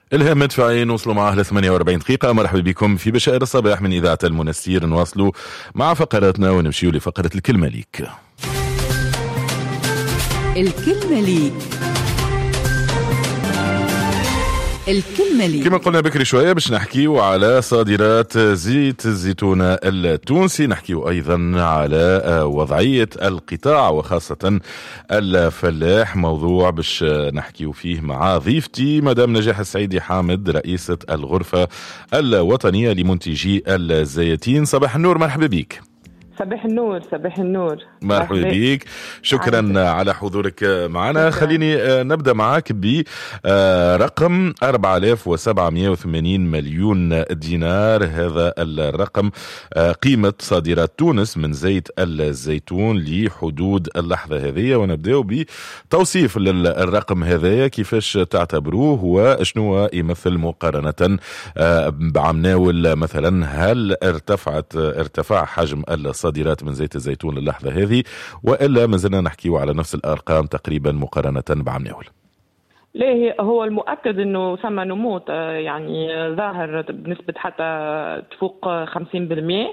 إلهام مدفعي نوصلوا معه ل 48 دقيقة. مرحبا بكم في بشائر الصباح من إذاعة المنستير. نواصلوا مع فقراتنا ونمشيوا لفقرة الكلمة ليك. الكلمة ليك. الكلمة ليك كما قلنا بكري شوية باش نحكيو على صادرات زيت الزيتون التونسي، نحكيو أيضا على وضعية القطاع وخاصة الفلاح، موضوع باش نحكيو فيه مع ضيفتي مدام نجاح السعيدي حامد رئيسة الغرفة الوطنية لمنتجي الزيتين. صباح النور، مرحبا بيك. صباح النور. صباح النور، مرحبا بيك، شكرا على حضورك معنا. خليني نبدأ معك برقم 4780 مليون دينار. هذا الرقم قيمة صادرات تونس من زيت الزيتون لحدود اللحظة هذه، ونبدأ بتوصيف للرقم هذا، كيفاش تعتبروه وشنو يمثل مقارنة بعام ناول مثلا. هل ارتفع حجم الصادرات من زيت الزيتون اللحظة هذه، وإلا ما زلنا نحكيه على نفس الأرقام تقريبا مقارنة بعام ناول؟ ليه هو المؤكد انه ثم نمو يعني ظاهر بنسبة حتى تفوق 50%.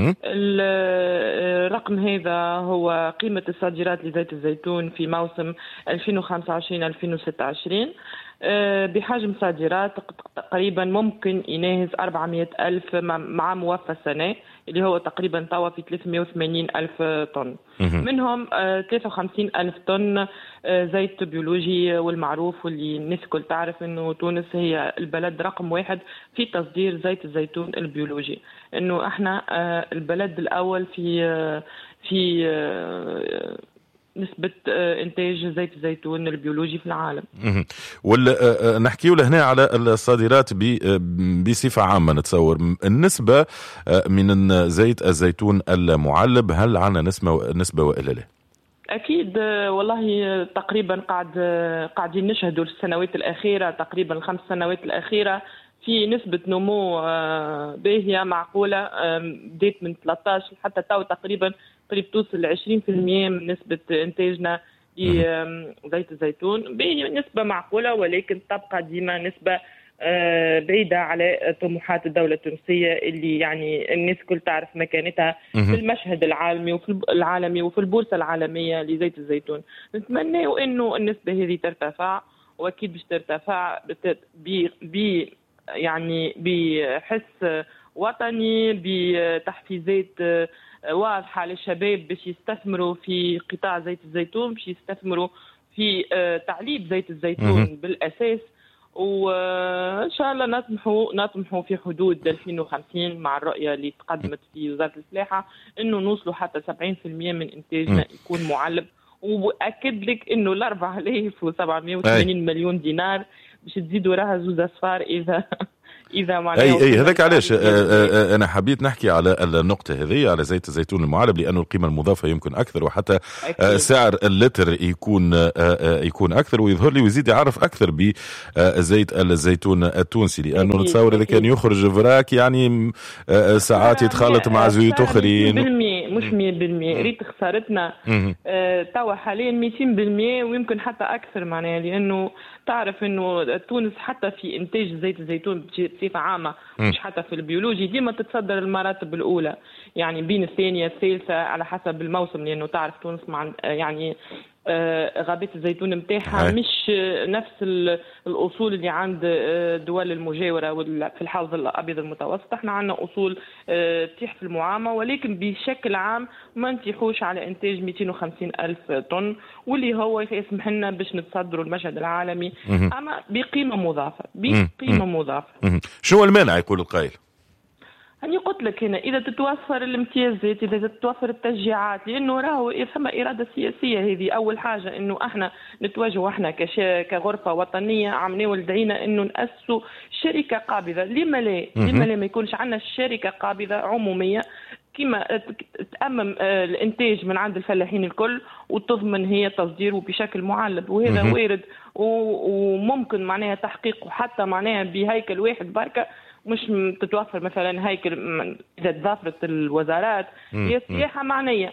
الرقم هذا هو قيمة الصادرات لزيت الزيتون في موسم 2025-2026 بحجم صادرات تقريبا ممكن يناهز 400 ألف مع موفى السنة، اللي هو تقريبا توا في 380 ألف طن. منهم 53 ألف طن زيت بيولوجي، والمعروف واللي الناس كل تعرف انه تونس هي البلد رقم 1 في تصدير زيت الزيتون البيولوجي، انه احنا البلد الاول في نسبة إنتاج زيت الزيتون البيولوجي في العالم. نحكيه لهنا على الصادرات بصفة عامة. نتصور النسبة من زيت الزيتون المعلب، هل عنا نسبة وإلا لا؟ أكيد والله، تقريبا قاعدين نشهدوا السنوات الأخيرة، تقريبا 5 سنوات الأخيرة في نسبة نمو باهية معقولة، بديت من 13 حتى تو تقريبا قريب توصل ل 20% من نسبة إنتاجنا لزيت الزيتون. نسبة معقولة، ولكن تبقى ديما نسبة بعيدة على طموحات الدولة التونسية، اللي يعني الناس كل تعرف مكانتها في المشهد العالمي وفي البورصة العالمية لزيت الزيتون. نتمنى إنه النسبة هذه ترتفع، وأكيد باش ترتفع يعني بحس وطني، بتحفيزات واضحة للشباب باش يستثمروا في قطاع زيت الزيتون، باش يستثمروا في تعليب زيت الزيتون بالأساس. وإن شاء الله نطمحوا في حدود 2050 مع الرؤية اللي تقدمت في وزارة الفلاحة، إنه نوصلوا حتى 70% من إنتاجنا يكون معلب. وأكد لك إنه 4780 مليون دينار باش تزيدوا راها زوز أصفار إذا معناها هذاك علاش أنا حبيت نحكي على النقطة هذه، على زيت الزيتون المعلب، لأنه القيمة المضافة يمكن أكثر، وحتى سعر اللتر يكون أكثر، ويظهر لي ويزيد يعرف أكثر بزيت الزيتون التونسي، لأنه نتصور إذا كان يخرج فراك يعني ساعات يتخلط مع زيوت أخرين. مش 100%، ريت خسارتنا توا حاليا 200% ويمكن حتى أكثر، معناها لأنه تعرف إنه تونس حتى في إنتاج زيت الزيتون بصفة عامة، مش حتى في البيولوجي، ديما تتصدر المراتب الأولى، يعني بين الثانية الثالثة على حسب الموسم، لأنه تعرف تونس مع يعني غابات الزيتون متاعها مش نفس الأصول اللي عند الدول المجاورة في الحوض الأبيض المتوسط. احنا عندنا أصول تتيح في المعامة، ولكن بشكل عام ما نتيحوش على إنتاج 250 ألف طن، واللي هو يسمح لنا باش نتصدروا المشهد العالمي، أما بقيمة مضافة. شو المانع يقول القائل؟ أنا قلت لك هنا إذا تتوفر الامتيازات، إذا تتوفر التشجيعات، لأنه راهو ثم إرادة سياسية. هذه أول حاجة، إنه إحنا نتواجهوا إحنا كغرفة وطنية عملنا ولدينا إنه نأسسوا شركة قابضة. لما لا ما يكونش عندنا شركة قابضة عمومية كما تأمم الإنتاج من عند الفلاحين الكل، وتضمن هي تصديره بشكل معلب، وهذا وارد وممكن معناها تحقيقه حتى معناها بهيكل واحد بركة، مش تتوفر مثلا هيكل إذا تضافرت الوزارات هي السياحة معنية.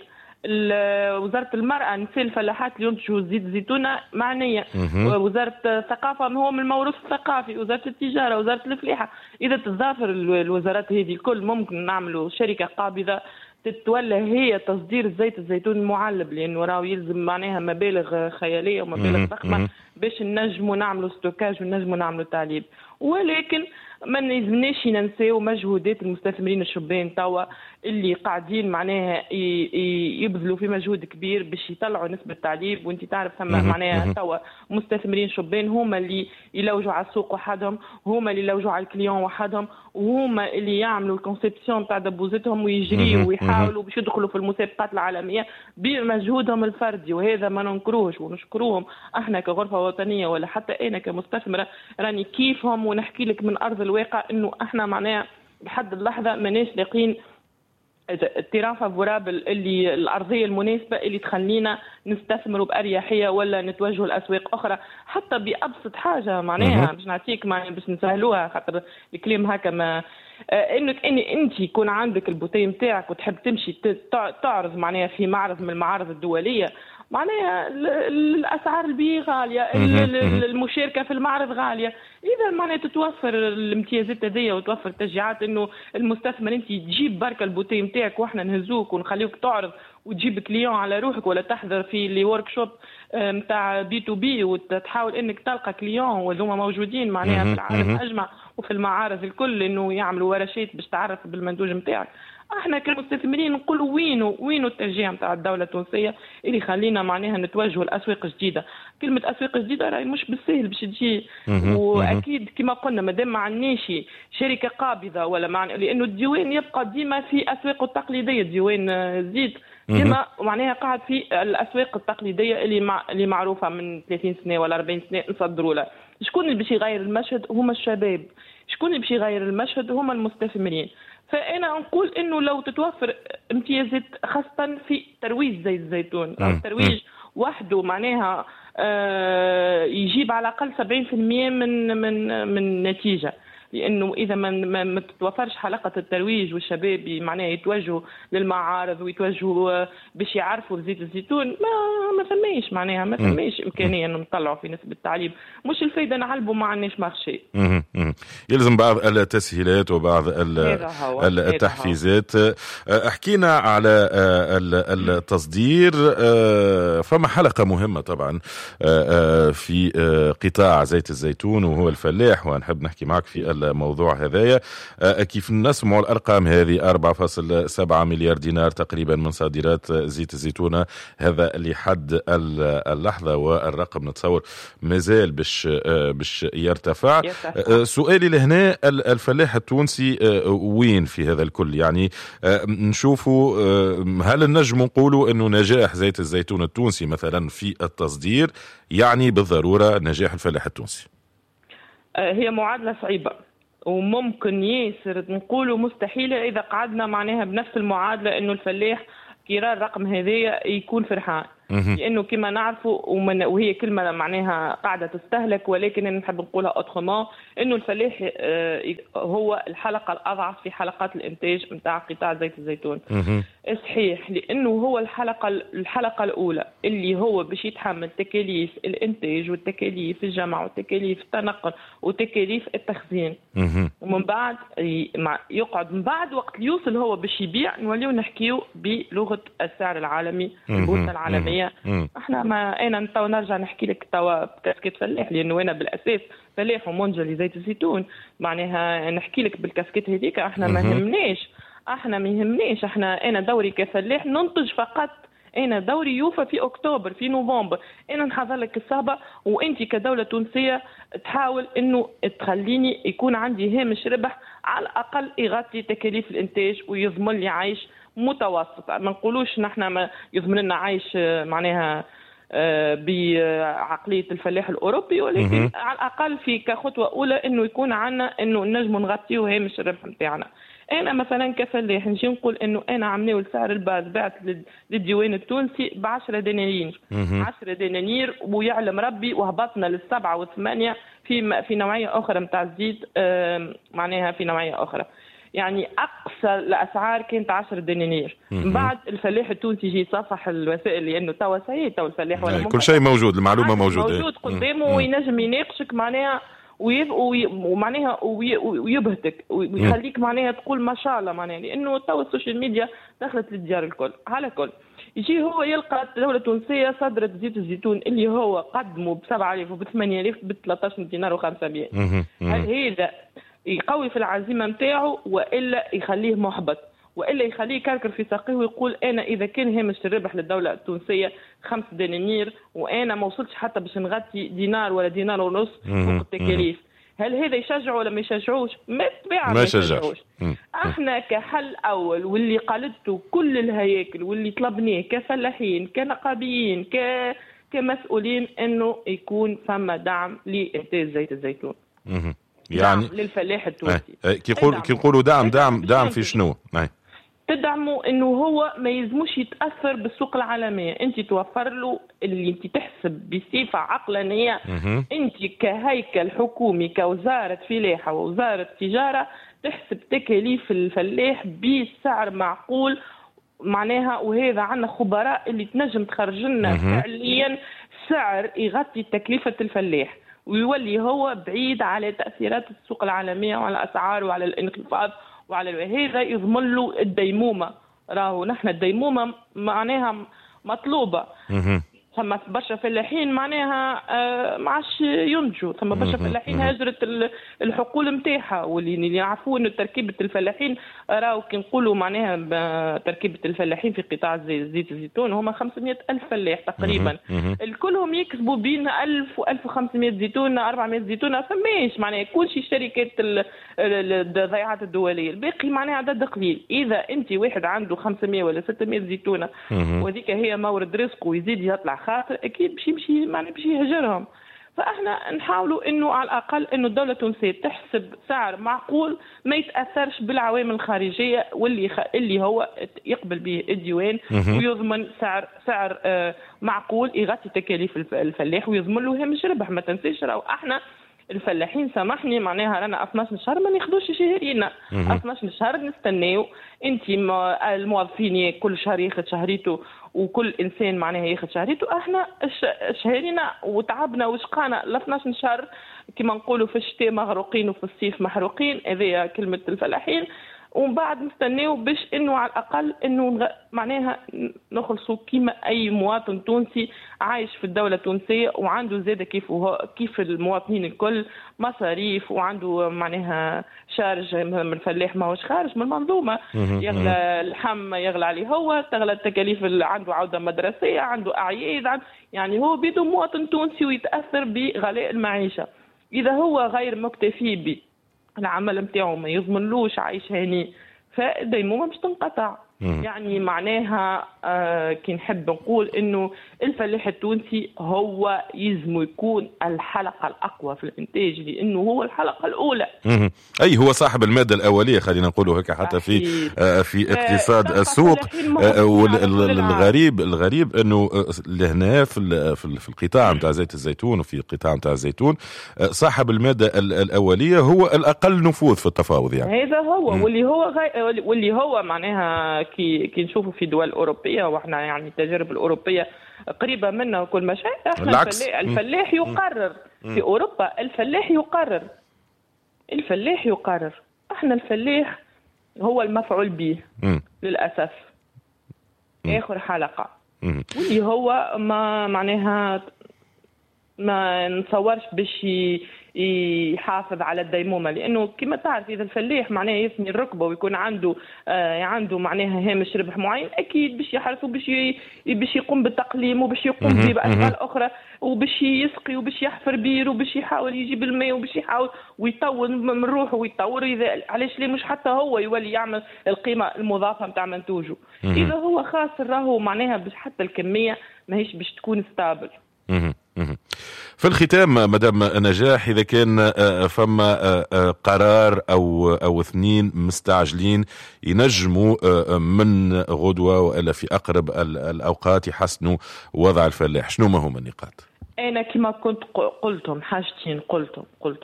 وزارة المرأة نساء الفلاحات اللي ينتجوا زيت الزيتونة معنية، وزارة الثقافة هو من الموروث الثقافي، وزارة التجارة، وزارة الفلاحة. إذا تتضافر الوزارات هذه الكل ممكن نعملوا شركة قابضة تتولى هي تصدير زيت الزيتون المعلب، لأنه راهو يلزم معناها مبالغ خيالية ومبالغ ضخمة باش نجموا نعملوا ستوكاج ونجموا نعملوا تعليب. ولكن ما نلزمناش ننساو مجهودات المستثمرين الشبان توا اللي قاعدين معناها يبذلوا في مجهود كبير باش يطلعوا نسبة تعليب. وانت تعرف ثم معناها توا مستثمرين شبان هما اللي يلوجوا على السوق وحدهم، هما اللي يلوجوا على الكليون وحدهم، وهما اللي يعملوا الكونسيبسيون تاع دبوزتهم ويجريوا ويحاولوا باش يدخلوا في المسابقات العالمية بمجهودهم الفردي. وهذا ما ننكروش ونشكروهم احنا كغرفة وطنية ولا حتى انا كمستثمرة راني كيفهم. ونحكي لك من ارض الواقع انه احنا معناها بحد اللحظة ماناش لاقين التيران فافورابل اللي الارضيه المناسبه اللي تخلينا نستثمروا باريحيه ولا نتوجهوا لاسواق اخرى حتى بابسط حاجه معناها باش نعطيك معناها باش نسهلوها خاطر الكلام هكا ما انك انت يكون عندك البوتي نتاعك وتحب تمشي تعرض معناها في معرض من المعارض الدوليه معناها الاسعار البيع غاليه، المشاركه في المعرض غاليه. اذا معناها تتوفر الامتيازات هذيا وتوفر تشجيعات انه المستثمر انت تجيب برك البوتي نتاعك واحنا نهزوك ونخليوك تعرض وتجيب كليون على روحك، ولا تحضر في لي ورك شوب نتاع بي تو بي وتحاول انك تلقى كليون وهذوما موجودين معناها في العالم اجمع وفي المعارض الكل انه يعملوا ورشات باش تعرف بالمنتوج نتاعك. احنا كمستثمرين نقولوا وينو التشجيع نتاع الدوله التونسيه اللي يخلينا معناها نتوجهوا لاسواق جديده. كلمه اسواق جديده راهي مش بالسهل باش تجي، واكيد كما قلنا مادام ما عندناش شركه قابضه ولا لانه الديوان يبقى ديما في اسواقه التقليديه. ديوان الزيت ديما معناها قاعد في الاسواق التقليديه اللي معروفه من 30 سنه ولا 40 سنه نصدروا لها. شكون اللي باش يغير المشهد؟ هما الشباب. شكون اللي باش يغير المشهد؟ هما المستثمرين. فأنا نقول إنه لو تتوفر امتيازات خاصة في ترويج زيت الزيتون، الترويج وحده معناها يجيب على الأقل 70% من نتيجة. لأنه إذا ما تتوفرش حلقة الترويج والشباب معناها يتوجهوا للمعارض ويتوجهوا باش يعرفوا زيت الزيتون ما فماش معناها ما فماش إمكانية إنه نطلعوا في نسبة التعليم. مش الفايدة نعلبوا ما عندناش مارشي. يلزم بعض التسهيلات وبعض التحفيزات. حكينا على التصدير، فما حلقة مهمة طبعا في قطاع زيت الزيتون وهو الفلاح، ونحب نحكي معك في الموضوع هذايا. كيف نسمعوا الأرقام هذه 4.7 مليار دينار تقريبا من صادرات زيت الزيتونة، هذا لحد اللحظة، والرقم نتصور مازال باش يرتفع. سؤالي لهنا، الفلاح التونسي وين في هذا الكل؟ يعني نشوفوا هل نجم نقولوا انه نجاح زيت الزيتون التونسي مثلا في التصدير يعني بالضرورة نجاح الفلاح التونسي؟ هي معادلة صعيبة وممكن ياسر نقولوا مستحيلة إذا قعدنا معناها بنفس المعادلة إنه الفلاح كيرى الرقم هذايا يكون فرحان. لأنه كما نعرفوا وهي كلمة معناها قاعدة تستهلك، ولكن أنا نحب نقولها أوترومون، إنه الفلاح هو الحلقة الأضعف في حلقات الإنتاج نتاع قطاع زيت الزيتون. صحيح، لأنه هو الحلقة الأولى اللي هو باش يتحمل تكاليف الإنتاج وتكاليف الجمع وتكاليف التنقل وتكاليف التخزين. ومن بعد يقعد من بعد وقت يوصل هو باش يبيع نوليو نحكيو بلغة السعر العالمي، البورصة العالمية. احنا انا نرجع نحكي لك توا بكاسكيت فلاح، لانه انا بالاساس فلاح ومنتج لزيت الزيتون، معناها نحكي لك بالكاسكيت هذيك. احنا ما يهمناش انا دوري كفلاح ننتج فقط. انا دوري يوفى في اكتوبر في نوفمبر، انا نحضر لك الصهبه، وانت كدوله تونسيه تحاول انه تخليني يكون عندي هامش ربح على الاقل يغطي تكاليف الانتاج ويضمن لي عيش متوسط. ما نقولوش نحن ما يضمن لنا عيش معناها بعقليه الفلاح الاوروبي، ولكن على الاقل في كخطوه اولى انه يكون عندنا انه نجم نغطيو هامش الربح نتاعنا. انا مثلا كفلاح نجي نقول انه انا عملوا السعر الباز بعت للديوان التونسي ب10 دنانير 10 دنانير، ويعلم ربي وهبطنا ل7 و8 في نوعيه اخرى نتاع الزيت، معناها في نوعيه اخرى. يعني أقصى الأسعار كانت 10 دنانير. من بعد الفلاح التونسي يجي يصفح الوسائل لأنه توا سيء، توا الفلاح ولا كل شيء موجود، المعلومة موجود قدامه وينجم يناقشك معناها ومعناها ويبهتك ويخليك معناها تقول ما شاء الله معناها، لأنه توا السوشيال ميديا دخلت للديار الكل. على كل يجي هو يلقى الدولة التونسية صدرت زيت الزيتون اللي هو قدمه ب7000 وب8000 ب13 دينار و500. هل هذا يقوي في العزيمة متاعه وإلا يخليه محبط وإلا يخليه يكركر في ساقيه ويقول أنا إذا كان هامش الربح للدولة التونسية 5 دنانير وأنا ما وصلتش حتى باش نغطي دينار ولا دينار ونص فوق التكاليف، هل هذا يشجعه ولا ما يشجعوش؟ ما يشجعوش. احنا كحل اول واللي قالته كل الهياكل واللي طلبناه كفلاحين كنقابيين كمسؤولين انه يكون ثم دعم لانتاج زيت الزيتون. يعني للفلاح التونسي. كي يقولوا دعم في شنو؟ تدعموا انه هو ما يلزموش يتاثر بالسوق العالميه، انت توفر له اللي انت تحسب بصفه عقلانيه. انت كهيكل حكومي كوزاره فلاحه ووزاره تجاره تحسب تكاليف الفلاح بسعر معقول معناها، وهذا عندنا خبراء اللي تنجم تخرج لنا فعليا سعر يغطي تكلفه الفلاح ويولي هو بعيد على تاثيرات السوق العالميه وعلى الاسعار وعلى الانخفاض وعلى هذا يضمن له الديمومه. راهو نحن الديمومه معناها مطلوبه. ثم برشا فلاحين معناها ما عادش ينتجوا، ثم برشا فلاحين هاجرت الحقول نتاعها، واللي يعرفوا انه تركيبه الفلاحين راهو كي نقولوا معناها تركيبه الفلاحين في قطاع زيت الزيتون هما 500,000 فلاح تقريبا. الكلهم يكسبوا بين 1000 و 1500 زيتونه 400 زيتونه، فماش معناها كل شيء شركات الضيعات الدوليه، الباقي معناها عدد قليل. اذا انت واحد عنده 500 ولا 600 زيتونه وهذيك هي مورد رزقه ويزيد يطلع خاطر اكيد باش يمشي معناها باش يهجرهم. فاحنا نحاولوا انه على الاقل انه الدوله التونسيه تحسب سعر معقول ما يتاثرش بالعوامل الخارجيه اللي هو يقبل به الديوان ويضمن سعر معقول يغطي تكاليف الفلاح ويضمن له هامش ربح. ما تنسيش راهو احنا الفلاحين سامحني معناها رانا 12 شهر ما ناخذوش شهرينا، 12 شهر نستناو. انت الموظفين كل شهر ياخذ شهريته وكل انسان معناها ياخذ شهريته، احنا شهرينا وتعبنا وشقانا ل 12 شهر كما نقولوا في الشتاء مغروقين وفي الصيف محروقين، هذه كلمه الفلاحين. ومن بعد نستناو باش انه على الاقل انه معناها نخلصوا كيما اي مواطن تونسي عايش في الدوله التونسيه وعنده زاده كيف المواطنين الكل مصاريف وعنده معناها شارج. من الفلاح ما هوش خارج من المنظومه، يغلى اللحم يغلى عليه هو، تغلى التكاليف عنده عوده مدرسيه عنده اعياد، يعني هو بيدو مواطن تونسي ويتاثر بغلاء المعيشه. اذا هو غير مكتفي به العمل متاعه ما يضمنلوش عايش هاني فالديمومه باش تنقطع. يعني معناها كي نحب نقول انه الفلاح التونسي هو يلزم يكون الحلقه الاقوى في الانتاج لانه هو الحلقه الاولى. اي هو صاحب الماده الاوليه خلينا نقولوا هيك حتى في اقتصاد السوق. الغريب انه لهنا في القطاع نتاع زيت الزيتون وفي القطاع نتاع الزيتون صاحب الماده الاوليه هو الاقل نفوذ في التفاوض. يعني هذا هو واللي هو معناها كي نشوفوا في دول أوروبية واحنا يعني التجارب الأوروبية قريبة منا وكل ما شيء. احنا الفلاح يقرر في أوروبا، الفلاح يقرر. احنا الفلاح هو المفعول به للأسف. آخر حلقة واللي هو ما معناها ما نتصورش باش يحافظ على الديمومه، لانه كما تعرف اذا الفلاح معناها يثني الركبه ويكون عنده معناها هامش ربح معين اكيد باش يحرصوا باش يقوم بالتقليم وباش يقوم باشغال اخرى وباش يسقي وباش يحفر بير وباش يحاول يجيب الماء وباش يحاول ويطور من روحه ويطور. اذا علاش ليه مش حتى هو يولي يعمل القيمه المضافه نتاع منتوجه. اذا هو خاسر راهو معناها باش حتى الكميه ماهيش باش تكون ستابل. في الختام مدام نجاح، إذا كان فما قرار أو اثنين مستعجلين ينجموا من غدوة وإلا في أقرب الأوقات يحسنوا وضع الفلاح، شنو ما هم النقاط؟ أنا كما كنت قلتم حاجتين قلتم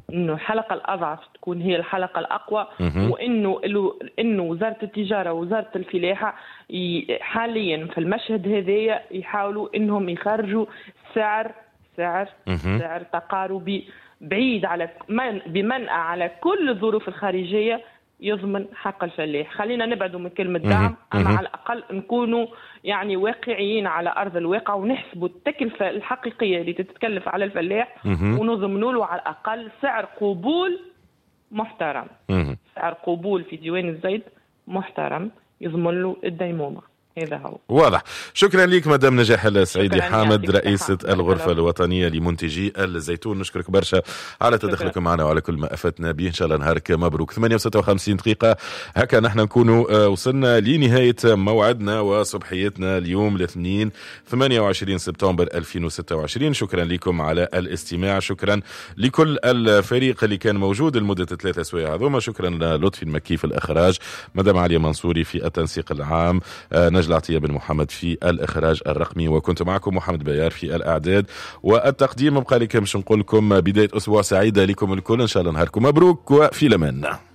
انه الحلقه الاضعف تكون هي الحلقه الاقوى، وانه وزاره التجاره ووزاره الفلاحه حاليا في المشهد هذايا يحاولوا انهم يخرجوا سعر تقاربي بعيد على بمنأى على كل الظروف الخارجيه يضمن حق الفلاح. خلينا نبعدوا من كلمة دعم، أما على الأقل نكونوا يعني واقعيين على أرض الواقع ونحسبوا التكلفة الحقيقية اللي تتكلف على الفلاح ونضمنوا له على الأقل سعر قبول محترم. سعر قبول في ديوان الزيت محترم يضمن له الديمومة. هذا هو. واضح. شكرا لك مدام نجاح السعيدي حامد، رئيسة الغرفة الوطنية لمنتجي الزيتون. نشكرك برشا على تدخلكم معنا وعلى كل ما أفدنا به. إن شاء الله نهارك مبروك. 58 دقيقة هكا نحن نكونوا وصلنا لنهاية موعدنا وصبحيتنا اليوم الاثنين 28 سبتمبر 2026. شكرا لكم على الاستماع، شكرا لكل الفريق اللي كان موجود لمدة 3 سوايع هذوما. شكرا للطفي المكي في الإخراج، مدام عليا منصوري في التنسيق العام، نجل عطية بن محمد في الإخراج الرقمي، وكنت معكم محمد بيار في الإعداد والتقديم. بقى لي كم نقول لكم بداية أسبوع سعيدة لكم الكل، إن شاء الله نهاركم مبروك وفي الأمان.